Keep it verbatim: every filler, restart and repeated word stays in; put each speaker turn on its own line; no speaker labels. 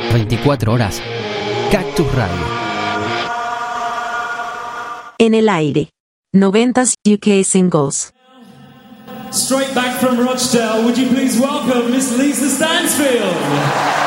veinticuatro horas. Cactus Radio.
En el aire. noventas U K Singles.
Straight back from Rochdale, would you please welcome Miss Lisa Stansfield?